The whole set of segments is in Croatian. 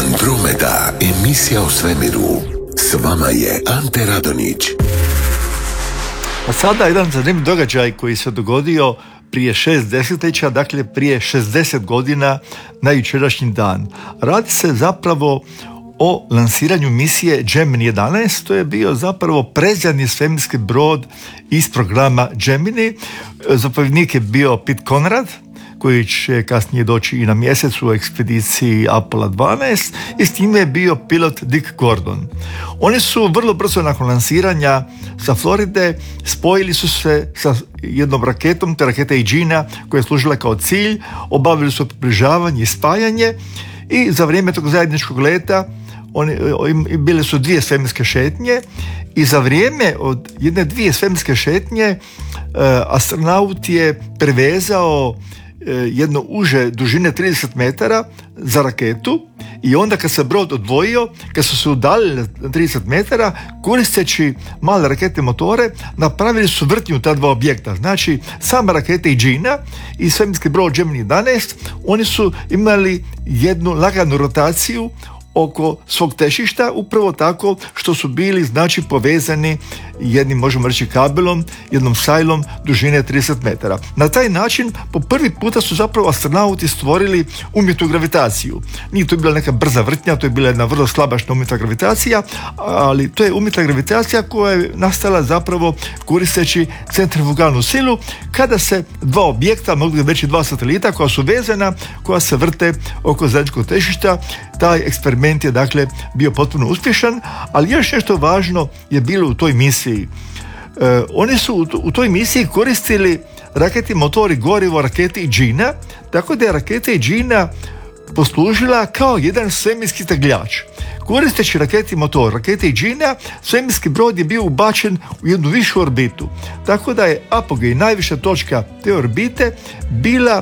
Andromeda, emisija o svemiru. S vama je Ante Radonić. A sada jedan zanimljiv događaj koji se dogodio prije 6 desetljeća, dakle prije 60 godina na jučerašnji dan. Radi se zapravo o lansiranju misije Gemini 11. To je bio zapravo predzadnji svemirski brod iz programa Gemini. Zapovjednik je bio Pete Conrad, koji će kasnije doći i na mjesec u ekspediciji Apollo 12, i s time je bio pilot Dick Gordon. Oni su vrlo brzo nakon lansiranja sa Floride spojili su se sa jednom raketom, te raketa Agena, koja je služila kao cilj, obavili su približavanje i spajanje, i za vrijeme tog zajedničkog leta bile su 2 svemirske šetnje, i za vrijeme od 1-2 svemirske šetnje astronaut je prevezao jedno uže dužine 30 metara za raketu, i onda kad se brod odvojio, kad su se udaljili na 30 metara, koristeći male rakete motore, napravili su vrtnju ta dva objekta. Znači, sama raketa Agena i svemirski brod Gemini 11, oni su imali jednu laganu rotaciju oko svog težišta, upravo tako što su bili, znači, povezani jednim, možemo reći, kabelom, jednom sajlom dužine 30 metara. Na taj način po prvi puta su zapravo astronauti stvorili umjetnu gravitaciju. Nije to bila neka brza vrtnja, to je bila jedna vrlo slabašna umjetna gravitacija, ali to je umjetna gravitacija koja je nastala zapravo koristeći centrifugalnu silu, kada se dva objekta, mogu reći 2 satelita koja su vezana, koja se vrte oko zajedničkog težišta. Taj eksperiment je, dakle, bio potpuno uspješan, ali još nešto važno je bilo u toj misiji. Oni su u toj misiji koristili raketni motor i gorivo rakete Agena, tako da je raketa Agena poslužila kao jedan svemirski tegljač. Koristeći raketni motor rakete Agena, svemirski brod je bio ubačen u jednu višu orbitu, tako da je apogej, najviša točka te orbite, bila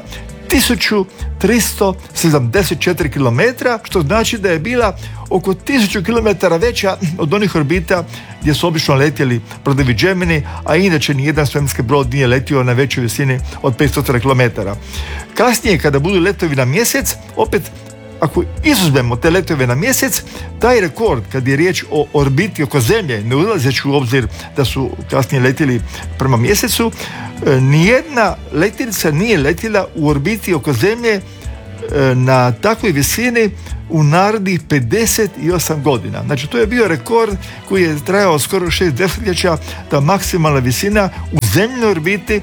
1374 km, što znači da je bila oko 1000 km veća od onih orbita gdje su obično letjeli brodovi Gemini, a inače nijedan svemirski brod nije letio na većoj visini od 500 km. Kasnije, kada budu letovi na mjesec, opet, ako izuzmemo te letove na mjesec, taj rekord, kad je riječ o orbiti oko Zemlje, ne ulazeći u obzir da su kasnije letjeli prema mjesecu, nijedna letjelica nije letjela u orbiti oko Zemlje na takvoj visini u narednih 58 godina. Znači, to je bio rekord koji je trajao skoro 6 desetljeća, ta maksimalna visina u zemljinoj orbiti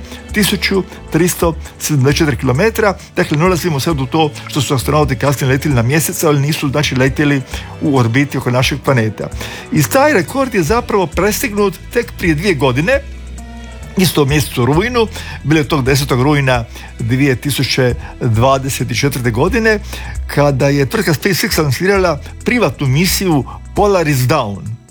1374 km. Dakle, ne ulazimo sad u to što su astronauti kasnije letjeli na mjesec, ali nisu, znači, letjeli u orbiti oko našeg planeta. I taj rekord je zapravo prestignut tek prije 2 godine, isto u mjesecu rujnu, bilo je tog 10. rujna 2024. godine, kada je tvrtka SpaceX lansirala privatnu misiju Polaris Dawn.